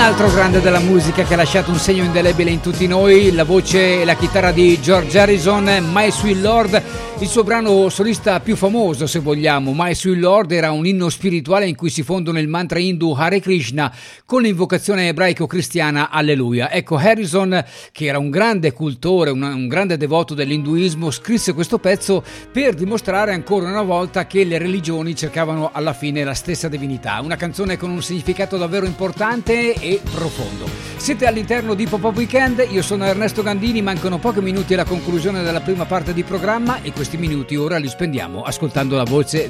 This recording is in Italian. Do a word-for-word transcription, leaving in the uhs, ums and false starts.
altro grande della musica che ha lasciato un segno indelebile in tutti noi, la voce e la chitarra di George Harrison, My Sweet Lord, il suo brano solista più famoso se vogliamo. My Sweet Lord era un inno spirituale in cui si fondono il mantra hindu Hare Krishna con l'invocazione ebraico-cristiana Alleluia. Ecco, Harrison, che era un grande cultore, un, un grande devoto dell'induismo, scrisse questo pezzo per dimostrare ancora una volta che le religioni cercavano alla fine la stessa divinità. Una canzone con un significato davvero importante e profondo. Siete all'interno di Pop-Up Weekend, io sono Ernesto Gandini, mancano pochi minuti alla conclusione della prima parte di programma e questi minuti ora li spendiamo ascoltando la voce